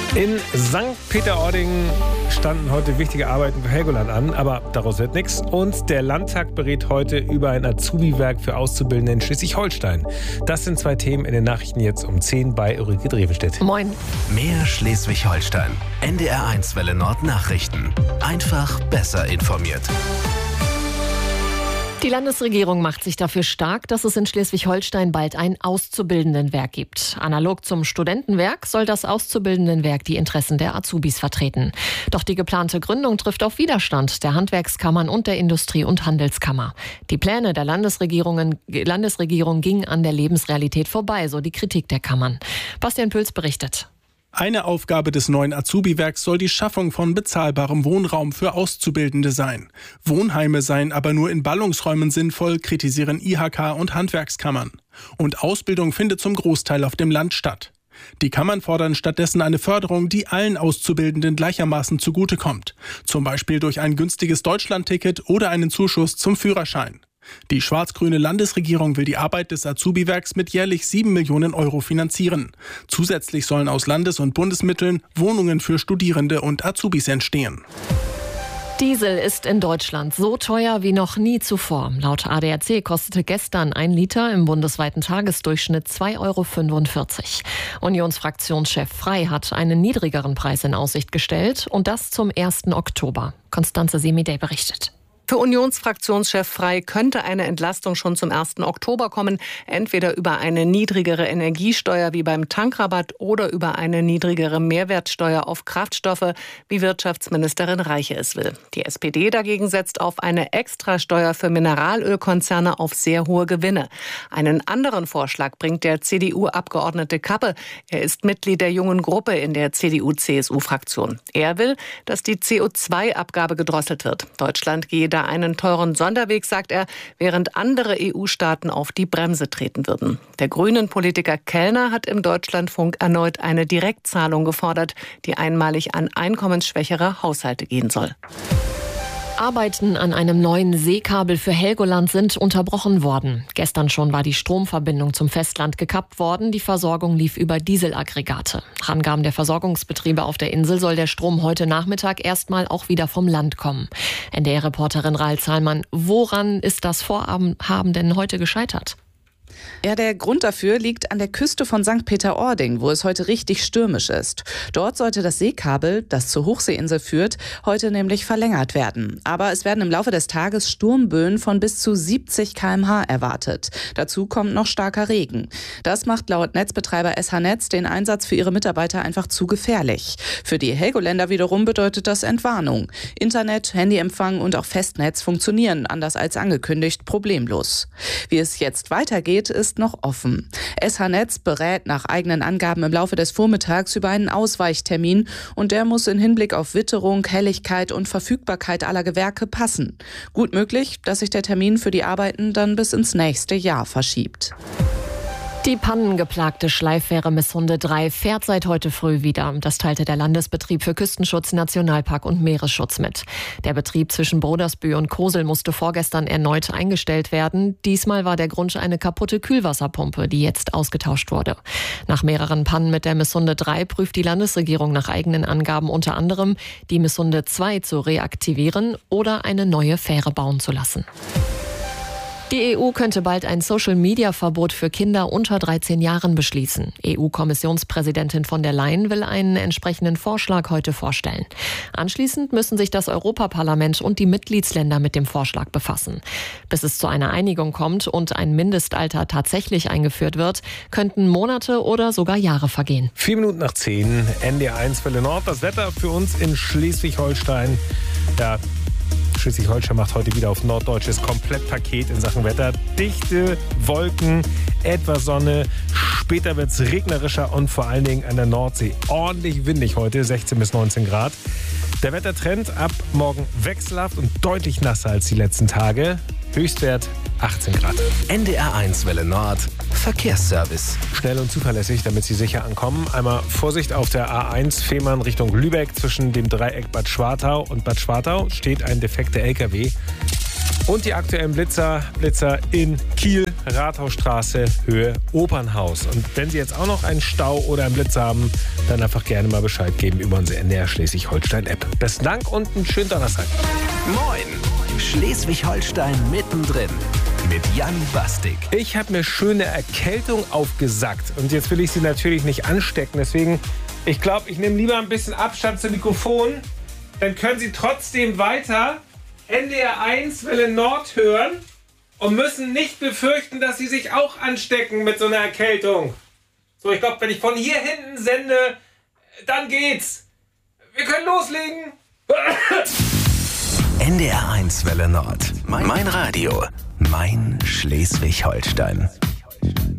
In St. Peter-Ording standen heute wichtige Arbeiten für Helgoland an, aber daraus wird nichts. Und der Landtag berät heute über ein Azubi-Werk für Auszubildende in Schleswig-Holstein. Das sind zwei Themen in den Nachrichten jetzt um 10 bei Ulrike Drevenstedt. Moin. Mehr Schleswig-Holstein. NDR1 Welle Nord Nachrichten. Einfach besser informiert. Die Landesregierung macht sich dafür stark, dass es in Schleswig-Holstein bald ein Auszubildendenwerk gibt. Analog zum Studentenwerk soll das Auszubildendenwerk die Interessen der Azubis vertreten. Doch die geplante Gründung trifft auf Widerstand der Handwerkskammern und der Industrie- und Handelskammer. Die Pläne der Landesregierung gingen an der Lebensrealität vorbei, so die Kritik der Kammern. Bastian Püls berichtet. Eine Aufgabe des neuen Azubi-Werks soll die Schaffung von bezahlbarem Wohnraum für Auszubildende sein. Wohnheime seien aber nur in Ballungsräumen sinnvoll, kritisieren IHK und Handwerkskammern. Und Ausbildung findet zum Großteil auf dem Land statt. Die Kammern fordern stattdessen eine Förderung, die allen Auszubildenden gleichermaßen zugutekommt. Zum Beispiel durch ein günstiges Deutschlandticket oder einen Zuschuss zum Führerschein. Die schwarz-grüne Landesregierung will die Arbeit des Azubi-Werks mit jährlich 7 Millionen Euro finanzieren. Zusätzlich sollen aus Landes- und Bundesmitteln Wohnungen für Studierende und Azubis entstehen. Diesel ist in Deutschland so teuer wie noch nie zuvor. Laut ADAC kostete gestern 1 Liter im bundesweiten Tagesdurchschnitt 2,45 €. Unionsfraktionschef Frey hat einen niedrigeren Preis in Aussicht gestellt und das zum 1. Oktober. Konstanze Semidey berichtet. Für Unionsfraktionschef Frey könnte eine Entlastung schon zum 1. Oktober kommen, entweder über eine niedrigere Energiesteuer wie beim Tankrabatt oder über eine niedrigere Mehrwertsteuer auf Kraftstoffe, wie Wirtschaftsministerin Reiche es will. Die SPD dagegen setzt auf eine Extrasteuer für Mineralölkonzerne auf sehr hohe Gewinne. Einen anderen Vorschlag bringt der CDU-Abgeordnete Kappe. Er ist Mitglied der jungen Gruppe in der CDU-CSU-Fraktion. Er will, dass die CO2-Abgabe gedrosselt wird. Deutschland gehe da einen teuren Sonderweg, sagt er, während andere EU-Staaten auf die Bremse treten würden. Der Grünen-Politiker Kellner hat im Deutschlandfunk erneut eine Direktzahlung gefordert, die einmalig an einkommensschwächere Haushalte gehen soll. Arbeiten an einem neuen Seekabel für Helgoland sind unterbrochen worden. Gestern schon war die Stromverbindung zum Festland gekappt worden. Die Versorgung lief über Dieselaggregate. Nach Angaben der Versorgungsbetriebe auf der Insel soll der Strom heute Nachmittag erstmal auch wieder vom Land kommen. NDR-Reporterin Rahel Zahlmann, woran ist das Vorhaben denn heute gescheitert? Ja, der Grund dafür liegt an der Küste von St. Peter-Ording, wo es heute richtig stürmisch ist. Dort sollte das Seekabel, das zur Hochseeinsel führt, heute nämlich verlängert werden. Aber es werden im Laufe des Tages Sturmböen von bis zu 70 km/h erwartet. Dazu kommt noch starker Regen. Das macht laut Netzbetreiber SH Netz den Einsatz für ihre Mitarbeiter einfach zu gefährlich. Für die Helgoländer wiederum bedeutet das Entwarnung. Internet, Handyempfang und auch Festnetz funktionieren, anders als angekündigt, problemlos. Wie es jetzt weitergeht, ist noch offen. SH Netz berät nach eigenen Angaben im Laufe des Vormittags über einen Ausweichtermin und der muss in Hinblick auf Witterung, Helligkeit und Verfügbarkeit aller Gewerke passen. Gut möglich, dass sich der Termin für die Arbeiten dann bis ins nächste Jahr verschiebt. Die pannengeplagte Schleiffähre Misshunde 3 fährt seit heute früh wieder. Das teilte der Landesbetrieb für Küstenschutz, Nationalpark und Meeresschutz mit. Der Betrieb zwischen Brodersbühl und Kosel musste vorgestern erneut eingestellt werden. Diesmal war der Grund eine kaputte Kühlwasserpumpe, die jetzt ausgetauscht wurde. Nach mehreren Pannen mit der Misshunde 3 prüft die Landesregierung nach eigenen Angaben unter anderem, die Misshunde 2 zu reaktivieren oder eine neue Fähre bauen zu lassen. Die EU könnte bald ein Social-Media-Verbot für Kinder unter 13 Jahren beschließen. EU-Kommissionspräsidentin von der Leyen will einen entsprechenden Vorschlag heute vorstellen. Anschließend müssen sich das Europaparlament und die Mitgliedsländer mit dem Vorschlag befassen. Bis es zu einer Einigung kommt und ein Mindestalter tatsächlich eingeführt wird, könnten Monate oder sogar Jahre vergehen. 4 Minuten nach 10, NDR1 Welle Nord. Das Wetter für uns in Schleswig-Holstein. Ja, Schleswig-Holstein macht heute wieder auf norddeutsches Komplettpaket in Sachen Wetter. Dichte Wolken, etwas Sonne, später wird es regnerischer und vor allen Dingen an der Nordsee ordentlich windig heute, 16 bis 19 Grad. Der Wettertrend ab morgen wechselhaft und deutlich nasser als die letzten Tage. Höchstwert 18 Grad. NDR1 Welle Nord Verkehrsservice. Schnell und zuverlässig, damit Sie sicher ankommen. Einmal Vorsicht auf der A1 Fehmarn Richtung Lübeck. Zwischen dem Dreieck Bad Schwartau und Bad Schwartau steht ein defekter LKW. Und die aktuellen Blitzer in Kiel, Rathausstraße, Höhe Opernhaus. Und wenn Sie jetzt auch noch einen Stau oder einen Blitz haben, dann einfach gerne mal Bescheid geben über unsere NDR Schleswig-Holstein-App. Besten Dank und einen schönen Donnerstag. Moin, Schleswig-Holstein mittendrin mit Jan Bastik. Ich habe mir schöne Erkältung aufgesackt und jetzt will ich Sie natürlich nicht anstecken. Deswegen, ich glaube, ich nehme lieber ein bisschen Abstand zum Mikrofon. Dann können Sie trotzdem weiter NDR 1 Welle Nord hören und müssen nicht befürchten, dass Sie sich auch anstecken mit so einer Erkältung. So, ich glaube, wenn ich von hier hinten sende, dann geht's. Wir können loslegen. NDR 1 Welle Nord. Mein Radio. Mein Schleswig-Holstein.